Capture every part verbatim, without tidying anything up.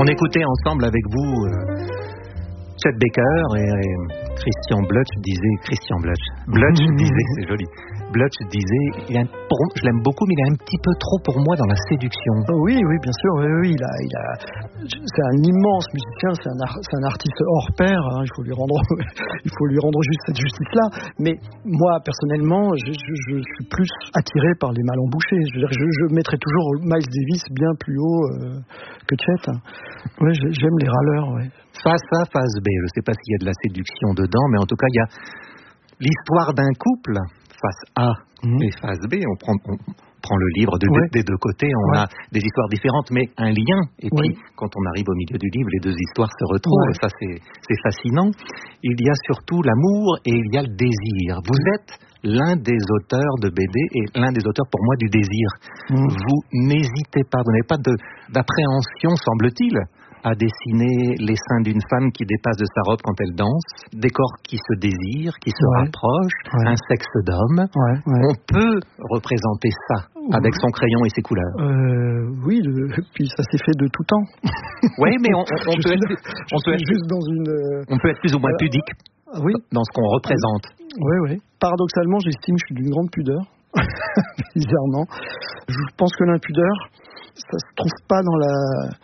On écoutait ensemble avec vous euh, Chet Baker et, et Christian Blutch disait, Christian Blutch, Blutch disait, c'est joli, Blutch disait, il a, pour, je l'aime beaucoup, mais il est un petit peu trop pour moi dans la séduction. Oh oui, oui, bien sûr, oui, oui, il a, il a, c'est un immense musicien, c'est un, c'est un artiste hors pair, hein, il faut lui rendre, il faut lui rendre juste cette justice-là. Mais moi, personnellement, je, je, je suis plus attiré par les mal embouchés. Je, veux dire, je, je mettrais toujours Miles Davis bien plus haut euh, que Chet. Ouais, j'aime les râleurs, ouais. Face A, face B, je ne sais pas s'il y a de la séduction dedans, mais en tout cas, il y a l'histoire d'un couple, face A mmh. et face B. On prend, on prend le livre de, ouais. des deux côtés, on ouais. a des histoires différentes, mais un lien. Et puis, oui. quand on arrive au milieu du livre, les deux histoires se retrouvent. Ouais. Ça, c'est, c'est fascinant. Il y a surtout l'amour et il y a le désir. Vous êtes l'un des auteurs de B D et l'un des auteurs, pour moi, du désir. Mmh. Vous n'hésitez pas, vous n'avez pas de, d'appréhension, semble-t-il, à dessiner les seins d'une femme qui dépasse de sa robe quand elle danse, des corps qui se désirent, qui se ouais. rapprochent, ouais. un sexe d'homme. Ouais, ouais. On peut représenter ça avec son crayon et ses couleurs. Euh, oui, de, puis ça s'est fait de tout temps. Oui, mais on, on, on peut être, on peut être juste dans une. On peut être plus ou moins pudique euh, oui. dans ce qu'on représente. Oui, oui. Paradoxalement, j'estime que je suis d'une grande pudeur. Bizarrement, je pense que l'impudeur, ça se trouve pas dans la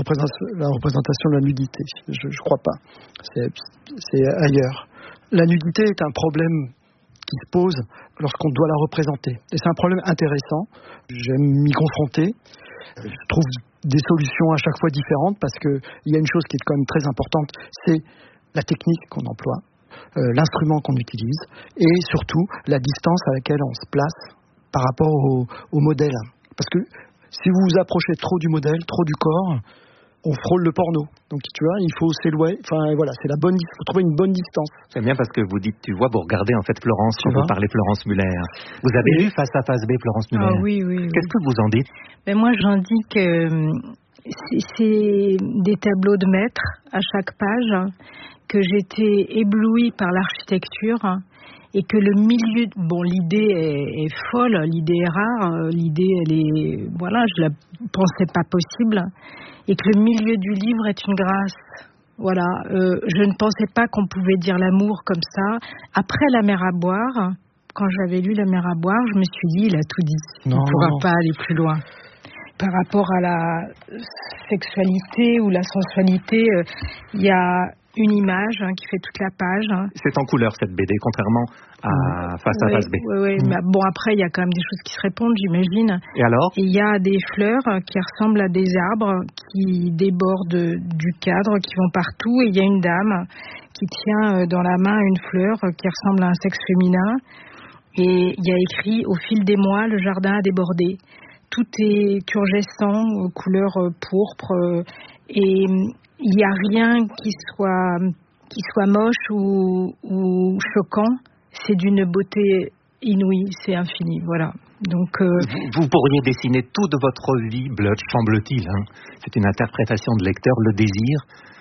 la représentation de la nudité. Je ne crois pas. C'est, c'est ailleurs. La nudité est un problème qui se pose lorsqu'on doit la représenter. Et c'est un problème intéressant. J'aime m'y confronter. Je trouve des solutions à chaque fois différentes parce qu'il y a une chose qui est quand même très importante, c'est la technique qu'on emploie, euh, l'instrument qu'on utilise et surtout la distance à laquelle on se place par rapport au, au modèle. Parce que si vous vous approchez trop du modèle, trop du corps, on frôle le porno. Donc tu vois, il faut s'éloigner. Enfin voilà, c'est la bonne. Il faut trouver une bonne distance. C'est bien parce que vous dites, tu vois, vous regardez en fait Florence tu quand vois vous parlez Florence Muller. Vous avez oui. lu Face A, face B, Florence Muller. Ah oui, oui. Qu'est-ce oui. que vous en dites? Ben moi, j'en dis que c'est, c'est des tableaux de maître à chaque page, que j'étais éblouie par l'architecture. Et que le milieu, bon, l'idée est, est folle, l'idée est rare, l'idée, elle est, voilà, je la pensais pas possible, et que le milieu du livre est une grâce. Voilà, euh, je ne pensais pas qu'on pouvait dire l'amour comme ça. Après La mer à boire, quand j'avais lu La mer à boire, je me suis dit, il a tout dit, non, il ne pourra non. pas aller plus loin. Par rapport à la sexualité ou la sensualité, il euh, y a une image hein, qui fait toute la page. Hein. C'est en couleur cette B D, contrairement à mmh. Face A, oui, face B. Oui, oui. Mmh. Bah, bon, après, il y a quand même des choses qui se répondent, j'imagine. Et alors ? Il y a des fleurs qui ressemblent à des arbres qui débordent du cadre, qui vont partout. Et il y a une dame qui tient dans la main une fleur qui ressemble à un sexe féminin. Et il y a écrit « Au fil des mois, le jardin a débordé ». Tout est turgescent, couleur pourpre. Et il n'y a rien qui soit, qui soit moche ou, ou choquant. C'est d'une beauté inouïe, c'est infini, voilà. Donc, euh... vous, vous pourriez dessiner toute votre vie, Blutch, semble-t-il. Hein. C'est une interprétation de lecteur, le désir,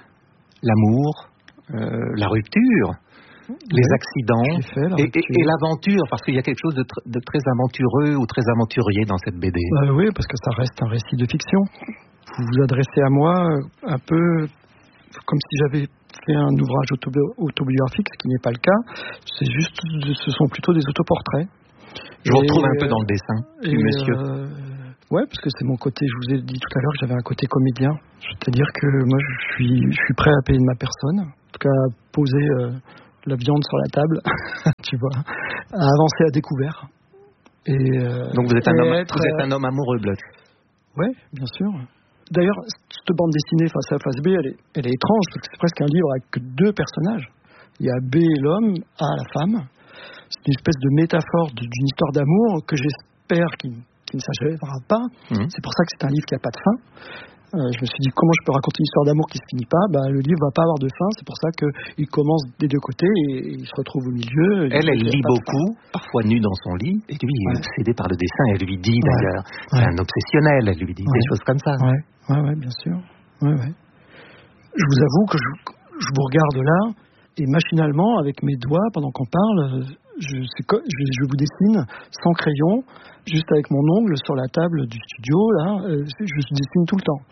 l'amour, euh, la rupture, les oui, accidents fait, et, et, et l'aventure, parce qu'il y a quelque chose de, tr- de très aventureux ou très aventurier dans cette B D. Euh, oui, parce que ça reste un récit de fiction. Vous vous adressez à moi un peu comme si j'avais fait un ouvrage autobi- autobiographique, ce qui n'est pas le cas. C'est juste, ce sont plutôt des autoportraits. Je vous retrouve un peu dans le dessin, et, monsieur. Euh, ouais, parce que c'est mon côté. Je vous ai dit tout à l'heure que j'avais un côté comédien. C'est-à-dire que moi, je suis, je suis prêt à payer de ma personne, en tout cas à poser euh, la viande sur la table, tu vois, à avancer à découvert. Et, euh, Donc vous êtes un homme, être, vous êtes un homme amoureux, Blutch. Ouais, bien sûr. D'ailleurs, cette bande dessinée Face A, face B, elle est, elle est étrange, parce que c'est presque un livre avec que deux personnages. Il y a B, l'homme, A, la femme. C'est une espèce de métaphore d'une histoire d'amour que j'espère qu'il, qu'il ne s'achèvera pas. Mmh. C'est pour ça que c'est un livre qui n'a pas de fin. Euh, je me suis dit, comment je peux raconter une histoire d'amour qui ne se finit pas? Bah, le livre ne va pas avoir de fin, c'est pour ça qu'il commence des deux côtés et, et il se retrouve au milieu. Elle, elle lit beaucoup, parfois nue dans son lit, et lui, ouais. obsédé par le dessin, elle lui dit ouais. d'ailleurs, c'est ouais. un obsessionnel, elle lui dit ouais. des choses comme ça. Ouais, ouais, ouais bien sûr. Ouais, ouais. Je vous avoue que je, je vous regarde là, et machinalement, avec mes doigts, pendant qu'on parle, je, c'est, je, je vous dessine sans crayon, juste avec mon ongle sur la table du studio, là, je dessine tout le temps.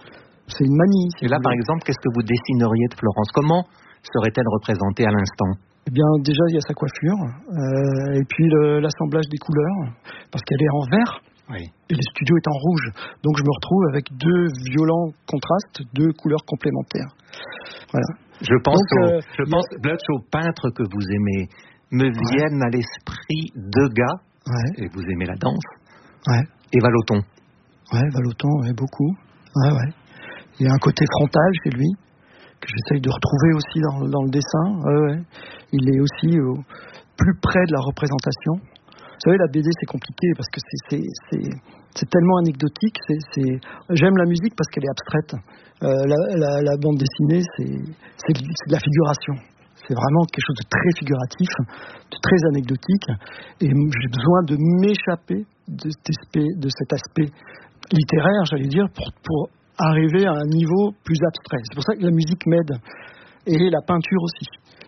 C'est une manie. Et là, par exemple, qu'est-ce que vous dessineriez de Florence? Comment serait-elle représentée à l'instant? Eh bien, déjà, il y a sa coiffure, euh, et puis le, l'assemblage des couleurs, parce qu'elle est en vert, oui. Et le studio est en rouge. Donc, je me retrouve avec deux violents contrastes, deux couleurs complémentaires. Voilà. Je pense, Donc, au, euh, je pense a... Blutch, aux peintres que vous aimez, me viennent ouais. à l'esprit Degas, ouais. Et vous aimez la danse, ouais. Et Vallotton. Ouais, Vallotton, ouais, beaucoup. Ouais, ouais. Il y a un côté frontal chez lui, que j'essaye de retrouver aussi dans, dans le dessin. Ouais, ouais. Il est aussi euh, plus près de la représentation. Vous savez, la B D, c'est compliqué parce que c'est, c'est, c'est, c'est tellement anecdotique. C'est, c'est... J'aime la musique parce qu'elle est abstraite. Euh, la, la, la bande dessinée, c'est, c'est, c'est de la figuration. C'est vraiment quelque chose de très figuratif, de très anecdotique. Et j'ai besoin de m'échapper de cet aspect, de cet aspect littéraire, j'allais dire, pour, pour arriver à un niveau plus abstrait. C'est pour ça que la musique m'aide. Et la peinture aussi.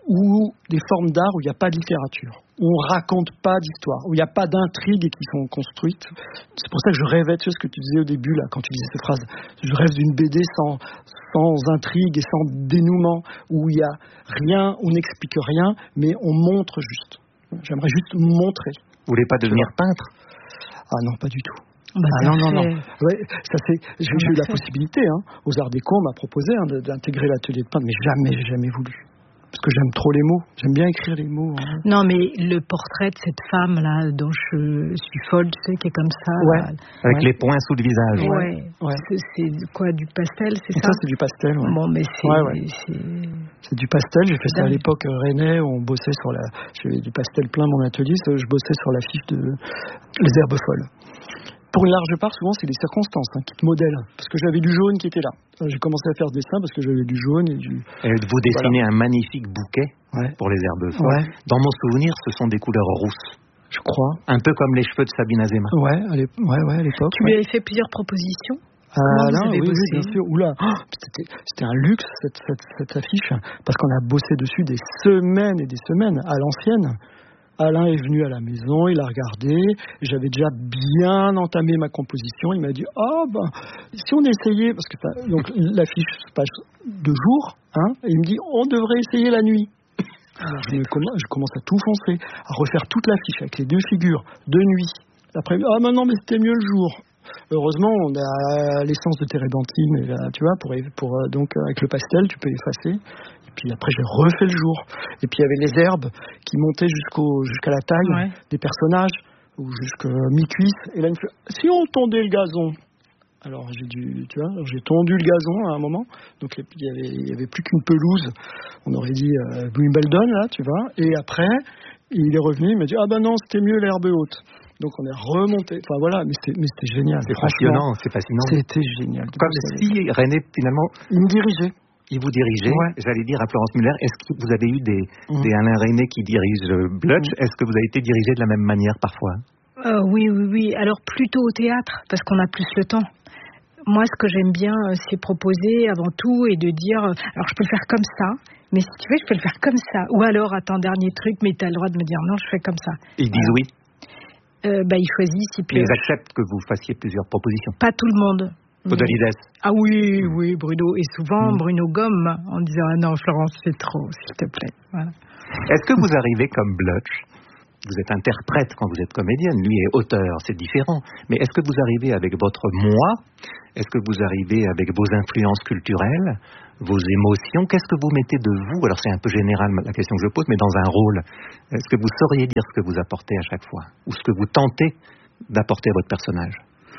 Ou des formes d'art où il n'y a pas de littérature, où on ne raconte pas d'histoire, où il n'y a pas d'intrigues qui sont construites. C'est pour ça que je rêvais, tu sais ce que tu disais au début, là, quand tu disais cette phrase, je rêve d'une B D sans, sans intrigue et sans dénouement, où il n'y a rien, on n'explique rien, mais on montre juste. J'aimerais juste montrer. Vous voulez pas devenir peintre? Ah non, pas du tout. Bah, ah non, non, non. Ouais, ça, c'est, j'ai, j'ai eu la possibilité, hein, aux Arts Déco, on m'a proposé hein, d'intégrer l'atelier de peintre, mais jamais, j'ai jamais voulu. Parce que j'aime trop les mots. J'aime bien écrire les mots. Hein. Non, mais le portrait de cette femme-là, dont je suis folle, tu sais, qui est comme ça. Ouais. Là, avec ouais. les points sous le visage. Ouais. ouais. C'est, c'est quoi, du pastel, c'est ça? Ça, c'est du pastel, ouais. Bon, mais c'est... Ouais, ouais. c'est... c'est du pastel. J'ai fait ça à l'époque Rennais, où on bossait sur la... J'avais du pastel plein mon atelier. Je bossais sur l'affiche de Les Herbes Folles. Pour une large part, souvent, c'est les circonstances hein, qui te modèlent. Parce que j'avais du jaune qui était là. J'ai commencé à faire ce dessin parce que j'avais du jaune et du... Et vous dessinez voilà. un magnifique bouquet ouais. pour les herbes folles. Ouais. Dans mon souvenir, ce sont des couleurs rousses. Je crois. Un peu comme les cheveux de Sabine Azéma. Ouais, à l'époque. Ouais, ouais, à l'époque tu ouais. lui avais fait plusieurs propositions? Ah là, oui, oui, bien sûr. Oula, oh, c'était, c'était un luxe cette, cette, cette affiche parce qu'on a bossé dessus des semaines et des semaines à l'ancienne. Alain est venu à la maison, il a regardé, j'avais déjà bien entamé ma composition, il m'a dit « Ah oh, ben, si on essayait, parce que ça, donc, l'affiche se passe de jour, hein, et il me dit « On devrait essayer la nuit ». Alors je, me, je commence à tout foncer, à refaire toute l'affiche avec les deux figures, de nuit. Après, ah ben non, mais c'était mieux le jour. Heureusement, on a l'essence de térébenthine, et là, tu vois, pour, pour, donc avec le pastel, tu peux effacer. Et puis après, j'ai refait le jour. Et puis il y avait les herbes qui montaient jusqu'au, jusqu'à la taille ouais. des personnages, ou jusqu'à mi-cuisse. Et là, il me fait, si on tondait le gazon. Alors j'ai dû, tu vois, j'ai tondu le gazon à un moment. Donc il y avait, il y avait plus qu'une pelouse. On aurait dit euh, Wimbledon là, tu vois. Et après, il est revenu, il m'a dit ah ben non, c'était mieux l'herbe haute. Donc on est remonté. Enfin voilà, mais c'était, mais c'était génial. C'est passionnant, c'est fascinant. C'était génial. Comme si René finalement. Il me dirigeait. Il vous dirigeait, ouais. J'allais dire à Florence Muller, est-ce que vous avez eu des, mmh. des Alain René qui dirigent Blutch? Mmh. Est-ce que vous avez été dirigé de la même manière parfois? euh, Oui, oui, oui. Alors plutôt au théâtre, parce qu'on a plus le temps. Moi, ce que j'aime bien, c'est proposer avant tout et de dire, alors je peux le faire comme ça, mais si tu veux, je peux le faire comme ça. Ou alors, attends, dernier truc, mais tu as le droit de me dire non, je fais comme ça. Ils disent oui? euh, bah, Ils choisissent. Ils, ils acceptent que vous fassiez plusieurs propositions? Pas tout le monde. Podalides. Ah oui, oui, Bruno. Et souvent, mmh. Bruno gomme en disant ah non, Florence, c'est trop, s'il te plaît. Voilà. Est-ce que vous arrivez comme Blutch? Vous êtes interprète quand vous êtes comédienne, lui est auteur, c'est différent. Mais est-ce que vous arrivez avec votre moi? Est-ce que vous arrivez avec vos influences culturelles, vos émotions? Qu'est-ce que vous mettez de vous? Alors c'est un peu général la question que je pose, mais dans un rôle, est-ce que vous sauriez dire ce que vous apportez à chaque fois? Ou ce que vous tentez d'apporter à votre personnage?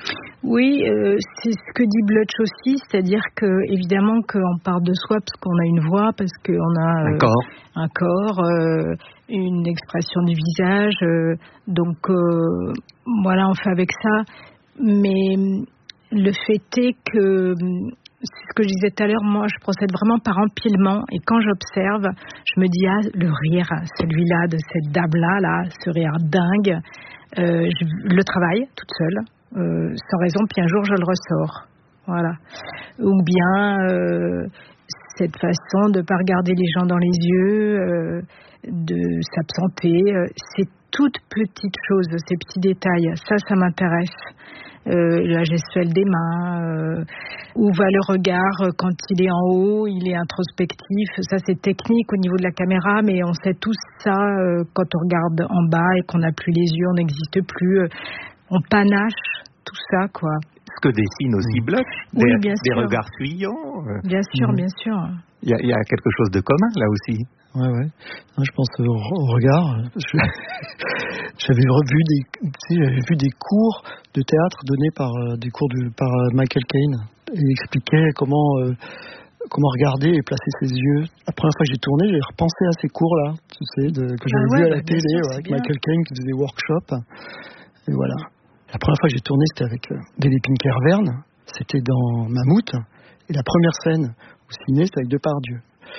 Oui, euh, c'est ce que dit Blutch aussi, c'est-à-dire que évidemment qu'on part de soi parce qu'on a une voix, parce qu'on a euh, un corps, un corps euh, une expression du visage, euh, donc euh, voilà, on fait avec ça. Mais le fait est que, c'est ce que je disais tout à l'heure, moi je procède vraiment par empilement, et quand j'observe, je me dis ah le rire, celui-là de cette dame-là, là, ce rire dingue, euh, je le travaille toute seule. Euh, sans raison, puis un jour je le ressors, voilà. Ou bien euh, cette façon de ne pas regarder les gens dans les yeux, euh, de s'absenter, euh, ces toutes petites choses, ces petits détails, ça, ça m'intéresse. euh, la gestuelle des mains, euh, où va le regard quand il est en haut, il est introspectif. Ça, c'est technique au niveau de la caméra, mais on sait tous ça euh, quand on regarde en bas et qu'on n'a plus les yeux, on n'existe plus. Euh, on panache tout ça, quoi. Ce que dessine aussi Bloch, des, oui, bien des sûr. regards fuyants. Euh. Bien sûr, mmh. bien sûr. Il y, a, il y a quelque chose de commun là aussi. Ouais, ouais. Non, je pense au, au regard. Je, j'avais revu des, tu sais, j'avais vu des cours de théâtre donnés par euh, des cours de, par euh, Michael Caine. Il expliquait comment euh, comment regarder et placer ses yeux. La première fois que j'ai tourné, j'ai repensé à ces cours-là, tu sais, de, que j'avais ah ouais, vu à la bah, télé sûr, ouais, avec bien. Michael Caine qui faisait des workshops. Et voilà. La première fois que j'ai tourné, c'était avec euh, Védé Pinker-Verne. C'était dans Mammouth. Et la première scène au ciné, c'était avec Depardieu.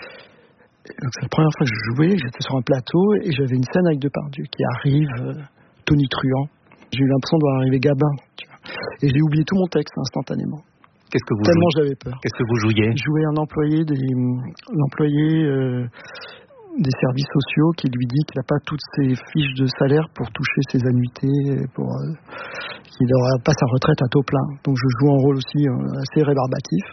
Donc c'est la première fois que je jouais, j'étais sur un plateau et j'avais une scène avec Depardieu qui arrive, euh, tonitruant. J'ai eu l'impression de voir arriver Gabin, tu vois. Et j'ai oublié tout mon texte instantanément. Qu'est-ce que vous Tellement jouiez j'avais peur. Qu'est-ce que vous jouiez Je jouais un employé des, l'employé euh, des services sociaux qui lui dit qu'il n'a pas toutes ses fiches de salaire pour toucher ses annuités, pour euh, qu'il n'aura pas sa retraite à taux plein. Donc je joue un rôle aussi euh, assez rébarbatif.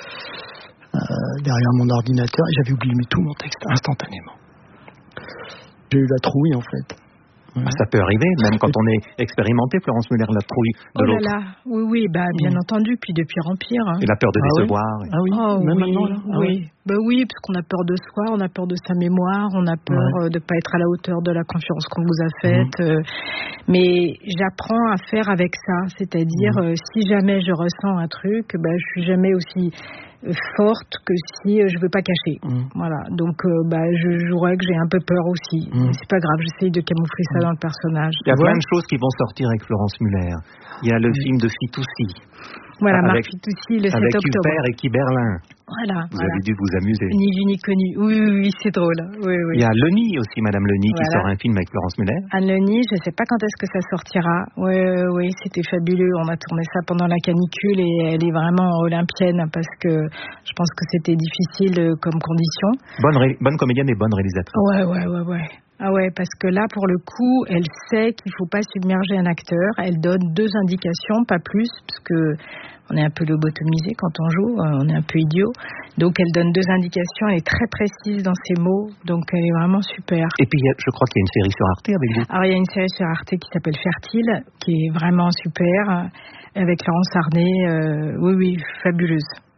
Euh, derrière mon ordinateur et j'avais oublié tout mon texte instantanément. J'ai eu la trouille en fait. Ouais. Ah, ça peut arriver, même quand on est expérimenté, Florence Muller, la trouille de oh l'autre. Oh là là, oui, oui, bah, bien mmh. entendu, puis de pire en pire. Hein. Et la peur de ah décevoir. Oui. Ah oui, oh, même oui, maintenant là ah oui. oui. Bah oui, parce qu'on a peur de soi, on a peur de sa mémoire, on a peur ouais. de ne pas être à la hauteur de la confiance qu'on vous a faite. Mmh. Euh, mais j'apprends à faire avec ça, c'est-à-dire mmh. euh, si jamais je ressens un truc, bah, je suis jamais aussi forte que si euh, je veux pas cacher. Mmh. Voilà. Donc euh, bah je jouerais que j'ai un peu peur aussi. Mmh. Mais c'est pas grave, j'essaye de camoufler ça mmh. dans le personnage. Il y a ouais. plein de choses qui vont sortir avec Florence Muller. Il y a le mmh. film de Fitoussi. Voilà, avec, Marc Fitoussi le sept avec octobre. Avec Hubert et Kiberlin. Voilà. Vous voilà. avez dû vous amuser. Ni vu ni connu. Oui, oui, oui, c'est drôle. Oui, oui. Il y a Leni aussi, Madame Leni, voilà. qui sort un film avec Florence Muller. Anne Leni, je ne sais pas quand est-ce que ça sortira. Oui, oui, c'était fabuleux. On a tourné ça pendant la canicule et elle est vraiment olympienne parce que je pense que c'était difficile comme condition. Bonne, ré... bonne comédienne et bonne réalisatrice. Ouais, ouais, ouais, ouais. Ah ouais, parce que là, pour le coup, elle sait qu'il ne faut pas submerger un acteur. Elle donne deux indications, pas plus, parce que on est un peu lobotomisé quand on joue, on est un peu idiot. Donc, elle donne deux indications, elle est très précise dans ses mots, donc elle est vraiment super. Et puis, je crois qu'il y a une série sur Arte avec vous. Alors, il y a une série sur Arte qui s'appelle Fertile, qui est vraiment super, avec Laurence Arnay. Euh, oui, oui, fabuleuse.